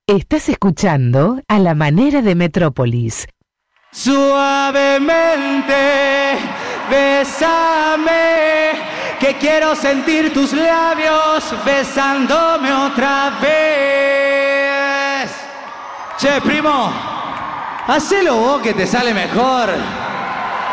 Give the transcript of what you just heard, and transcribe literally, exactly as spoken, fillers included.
Estás escuchando A la Manera de Metrópolis. Suavemente, bésame, que quiero sentir tus labios besándome otra vez. Che, primo, hacelo vos que te sale mejor.